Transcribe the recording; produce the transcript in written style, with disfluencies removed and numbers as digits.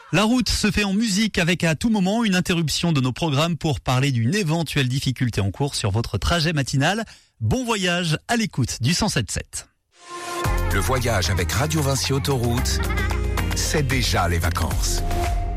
La route se fait en musique avec à tout moment une interruption de nos programmes pour parler d'une éventuelle difficulté en cours sur votre trajet matinal. Bon voyage à l'écoute du 107.7. Le voyage avec Radio Vinci Autoroute, c'est déjà les vacances.